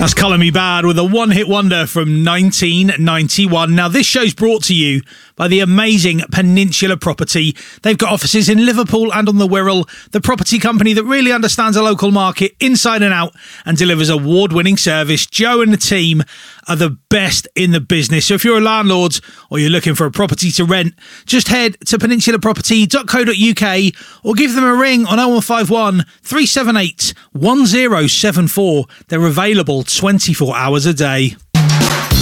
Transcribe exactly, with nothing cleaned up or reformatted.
That's Colour Me Bad with a one-hit wonder from nineteen ninety-one. Now, this show's brought to you by the amazing Peninsula Property. They've got offices in Liverpool and on the Wirral, the property company that really understands a local market inside and out and delivers award-winning service. Joe and the team are the best in the business. So if you're a landlord or you're looking for a property to rent, just head to peninsula property dot co dot uk or give them a ring on oh one five one, three seven eight, one oh seven four. They're available twenty-four hours a day.